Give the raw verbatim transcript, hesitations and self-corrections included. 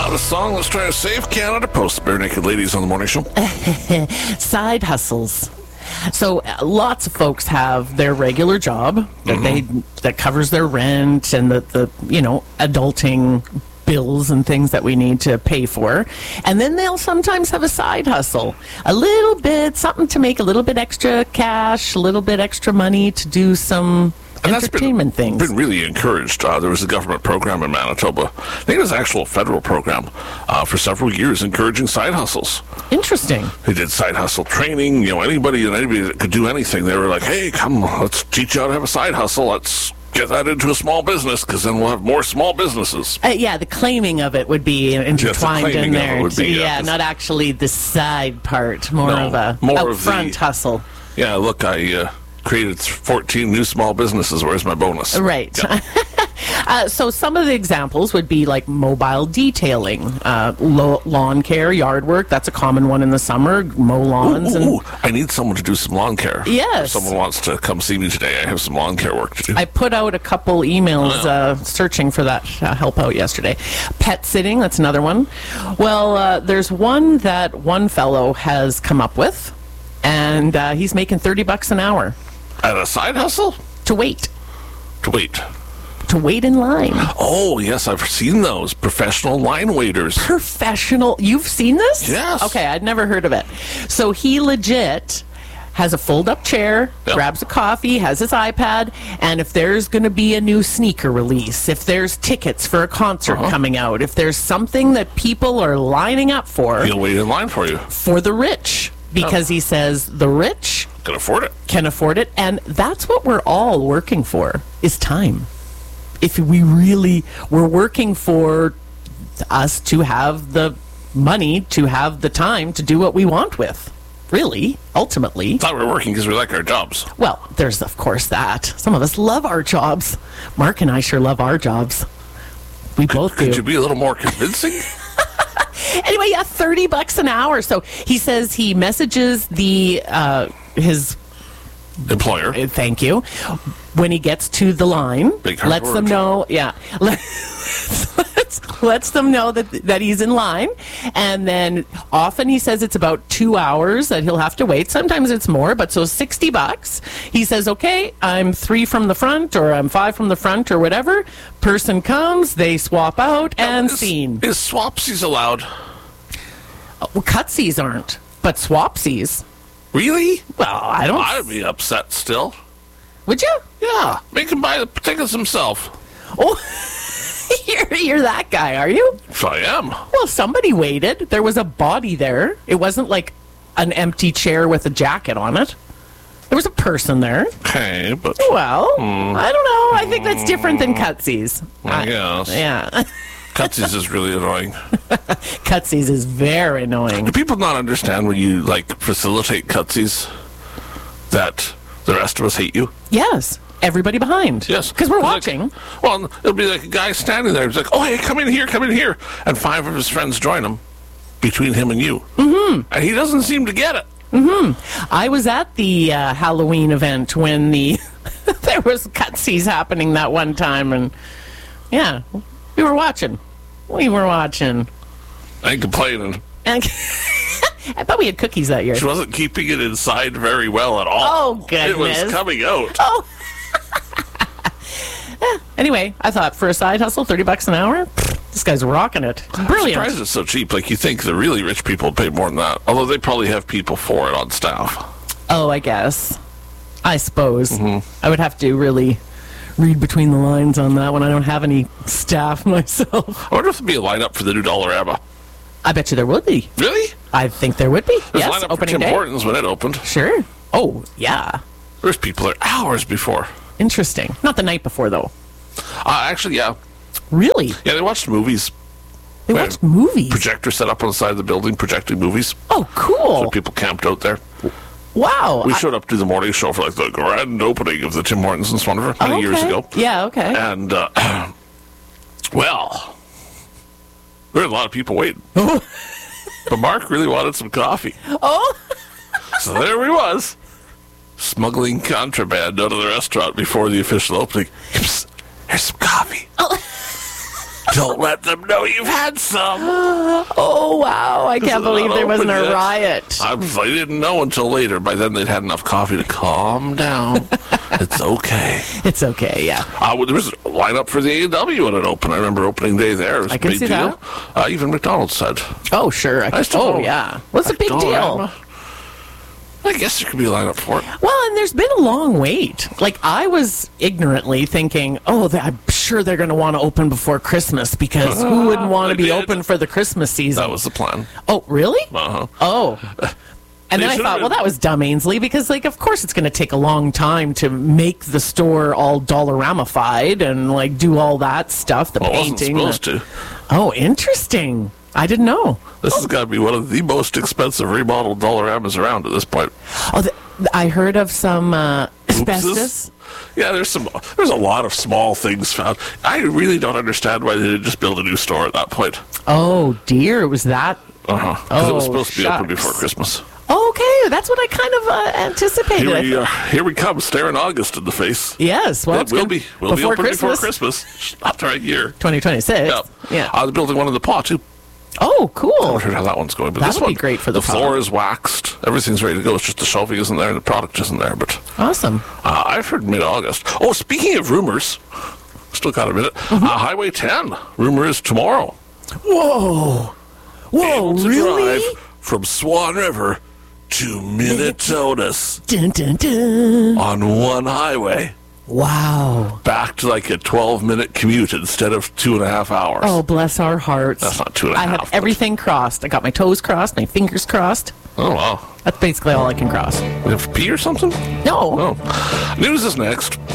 hottest song that's trying to save Canada. Post the Bare Naked Ladies on the morning show. Side hustles. So uh, lots of folks have their regular job that mm-hmm. they that covers their rent and the, the you know adulting bills and things that we need to pay for, and then they'll sometimes have a side hustle, a little bit something to make a little bit extra cash, a little bit extra money to do some and entertainment that's been, things. Been really encouraged. Uh, there was a government program in Manitoba. I think it was an actual federal program uh, for several years encouraging side hustles. Interesting. They did side hustle training. You know, anybody and anybody that could do anything. They were like, "Hey, come, let's teach you how to have a side hustle. Let's get that into a small business, because then we'll have more small businesses." Uh, yeah, the claiming of it would be intertwined yes, the in there. Would be, yeah, yeah, not actually the side part. More no, of a more upfront of the, hustle. Yeah, look, I uh, created fourteen new small businesses. Where's my bonus? Right. Yeah. uh, so some of the examples would be like mobile detailing, uh, lo- lawn care, yard work. That's a common one in the summer. Mow lawns. Ooh, ooh, and ooh. I need someone to do some lawn care. Yes. If someone wants to come see me today, I have some lawn care work to do. I put out a couple emails oh, yeah. uh, searching for that uh, help out yesterday. Pet sitting, that's another one. Well, uh, there's one that one fellow has come up with, and uh, he's making thirty bucks an hour. At a side hustle? To wait. To wait. To wait in line. Oh, yes, I've seen those. Professional line waiters. Professional. You've seen this? Yes. Okay, I'd never heard of it. So he legit has a fold-up chair, yep. grabs a coffee, has his iPad, and if there's going to be a new sneaker release, if there's tickets for a concert uh-huh. coming out, if there's something that people are lining up for... He'll wait in line for you. For the rich. Because oh. he says the rich... Can afford it. Can afford it. And that's what we're all working for, is time. If we really... We're working for us to have the money, to have the time to do what we want with. Really, ultimately. I thought we were working because we like our jobs. Well, there's, of course, that. Some of us love our jobs. Mark and I sure love our jobs. We could, both do. Could you be a little more convincing? Anyway, yeah, thirty bucks an hour. So he says he messages the uh, his employer. Uh, thank you. When he gets to the line, Big lets word. them know. Yeah, lets, lets them know that that he's in line, and then often he says it's about two hours that he'll have to wait. Sometimes it's more, but so sixty bucks. He says, "Okay, I'm three from the front, or I'm five from the front, or whatever." Person comes, they swap out, now, and is, scene. Is swapsies allowed? Well, cutsies aren't, but swapsies. Really? Well, I don't... I'd be upset still. Would you? Yeah. Make him buy the tickets himself. Oh, you're, you're that guy, are you? So I am. Well, somebody waited. There was a body there. It wasn't like an empty chair with a jacket on it. There was a person there. Okay, but... Well, mm, I don't know. I think that's different than cutsies. I guess. Yeah. Cutsies is really annoying. Cutsies is very annoying. Do people not understand when you, like, facilitate cutsies that the rest of us hate you? Yes. Everybody behind. Yes. Because we're It's watching. Like, well, it'll be like a guy standing there. He's like, oh, hey, come in here, come in here. And five of his friends join him between him and you. Mm-hmm. And he doesn't seem to get it. Mm-hmm. I was at the uh, Halloween event when the there was cutsies happening that one time, and yeah, we were watching. We were watching. I ain't complaining. And I thought we had cookies that year. She wasn't keeping it inside very well at all. Oh, goodness. It was coming out. Oh. Yeah, anyway, I thought for a side hustle, thirty bucks an hour, this guy's rocking it. Brilliant. I'm surprised it's so cheap. Like, you think the really rich people pay more than that. Although they probably have people for it on staff. Oh, I guess. I suppose. Mm-hmm. I would have to really read between the lines on that one. I don't have any staff myself. I wonder if there'd be a lineup for the new Dollarama. I bet you there would be. Really? I think there would be. There's yes, a lineup opening for Tim day. Hortons when it opened. Sure. Oh, yeah. There's people there hours before. Interesting. Not the night before, though. Uh, actually, yeah. Really? Yeah, they watched movies. They We watched had a movies? Projector set up on the side of the building, projecting movies. Oh, cool. So people camped out there. Wow. We I- showed up to the morning show for like the grand opening of the Tim Hortons in Swanriver many okay. years ago. Yeah, okay. And, uh, well, there were a lot of people waiting. Oh. But Mark really wanted some coffee. Oh. So there he was, smuggling contraband out of the restaurant before the official opening. Psst, here's some coffee. Oh. Don't let them know you've had some. Oh, wow. I can't Is it believe not there wasn't open a yet? riot. I, I didn't know until later. By then, they'd had enough coffee to calm down. It's okay. It's okay, yeah. Uh, well, there was a lineup for the A and W when it opened. I remember opening day there. It was I a can big see deal. that. Uh, even McDonald's said. Oh, sure. I I still oh, don't- yeah. What's a big deal? Dollarama? I guess there could be a lineup for it. Well, and there's been a long wait. Like, I was ignorantly thinking, oh, th- I'm sure they're going to want to open before Christmas because who wouldn't want to They be did. open for the Christmas season? That was the plan. Oh, really? Uh-huh. Oh. And They then I should've thought, been- well, that was dumb, Ainsley, because, like, of course it's going to take a long time to make the store all Dollaramified and, like, do all that stuff, the Well, it wasn't painting. supposed the- to. Oh, interesting. I didn't know. This has got to be one of the most expensive remodeled Dollaramas around at this point. Oh, th- I heard of some uh, asbestos. Oopses. Yeah, there's some. There's a lot of small things found. I really don't understand why they didn't just build a new store at that point. Oh, dear. It was that. Uh huh. Because it was Oh, supposed to be open shucks. before Christmas. Okay, that's what I kind of uh, anticipated. Here I we thought- are. Here we come, staring August in the face. Yes, well, It it's will gonna- be. We'll be before open Christmas, before Christmas. Not the right year. twenty twenty-six. Yeah. Yeah. Uh, they're building one in the paw too. Oh, I cool. wondered how that one's going. But That this would be one, great for the the floor pod. is waxed. Everything's ready to go. It's just the shelving isn't there and the product isn't there. But Awesome. uh, I've heard mid-August. Oh, speaking of rumors, still got a minute. Mm-hmm. Uh, Highway ten. Rumor is tomorrow. Whoa. Whoa, Able to really? drive from Swan River to Minnetonka Dun, dun, dun. on one highway. Wow. Back to like a twelve-minute commute instead of two and a half hours. Oh, bless our hearts. That's not two and a I half, have but- everything crossed. I got my toes crossed, my fingers crossed. Oh, wow. That's basically all I can cross. We have pee or something? No. Oh. News is next.